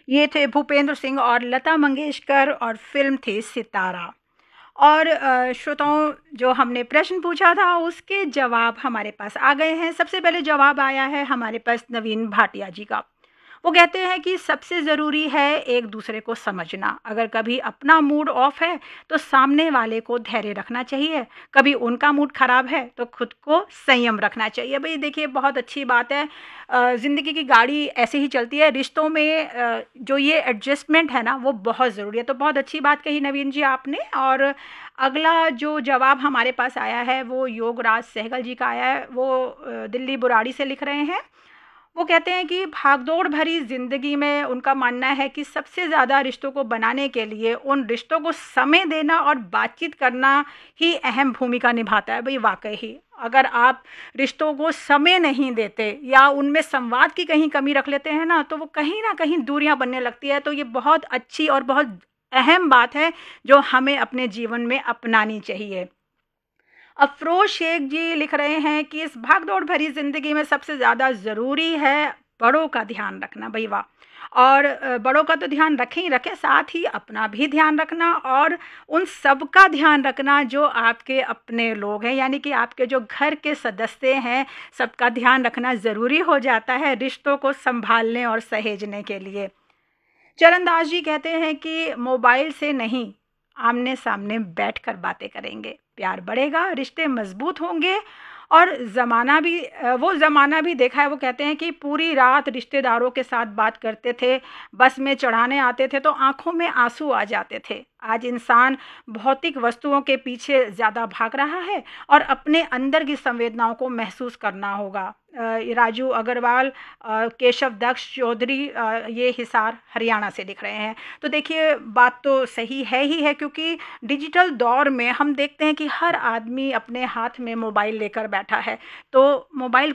ये थे भूपेंद्र सिंह और लता मंगेशकर और फिल्म थी सितारा। और श्रोताओं, जो हमने प्रश्न पूछा था उसके जवाब हमारे पास आ गए हैं। सबसे पहले जवाब आया है हमारे पास नवीन भाटिया जी का। वो कहते हैं कि सबसे ज़रूरी है एक दूसरे को समझना। अगर कभी अपना मूड ऑफ है तो सामने वाले को धैर्य रखना चाहिए, कभी उनका मूड ख़राब है तो खुद को संयम रखना चाहिए। भाई देखिए, बहुत अच्छी बात है। ज़िंदगी की गाड़ी ऐसे ही चलती है। रिश्तों में जो ये एडजस्टमेंट है ना, वो बहुत ज़रूरी है। तो बहुत अच्छी बात कही नवीन जी आपने। और अगला जो जवाब हमारे पास आया है वो योगराज सहगल जी का आया है। वो दिल्ली बुराड़ी से लिख रहे हैं। वो कहते हैं कि भागदौड़ भरी ज़िंदगी में उनका मानना है कि सबसे ज़्यादा रिश्तों को बनाने के लिए उन रिश्तों को समय देना और बातचीत करना ही अहम भूमिका निभाता है। भाई वाकई ही, अगर आप रिश्तों को समय नहीं देते या उनमें संवाद की कहीं कमी रख लेते हैं ना कहीं दूरियां बनने लगती है। तो ये बहुत अच्छी और बहुत अहम बात है जो हमें अपने जीवन में अपनानी चाहिए। अफरोज शेख जी लिख रहे हैं कि इस भागदौड़ भरी ज़िंदगी में सबसे ज़्यादा ज़रूरी है बड़ों का ध्यान रखना। भई वाह! और बड़ों का तो ध्यान रखें ही रखें, साथ ही अपना भी ध्यान रखना और उन सब का ध्यान रखना जो आपके अपने लोग हैं, यानी कि आपके जो घर के सदस्य हैं, सबका ध्यान रखना ज़रूरी हो जाता है रिश्तों को सँभालने और सहेजने के लिए। चरणदास जी कहते हैं कि मोबाइल से नहीं, आमने सामने बैठकर बातें करेंगे, प्यार बढ़ेगा, रिश्ते मजबूत होंगे। और वो ज़माना भी देखा है। वो कहते हैं कि पूरी रात रिश्तेदारों के साथ बात करते थे, बस में चढ़ाने आते थे तो आंखों में आंसू आ जाते थे। आज इंसान भौतिक वस्तुओं के पीछे ज़्यादा भाग रहा है और अपने अंदर की संवेदनाओं को महसूस करना होगा। राजू अग्रवाल, केशव दक्ष चौधरी, ये हिसार हरियाणा से लिख रहे हैं। तो देखिए, बात तो सही है ही है, क्योंकि डिजिटल दौर में हम देखते हैं कि हर आदमी अपने हाथ में मोबाइल लेकर बैठा है। तो मोबाइल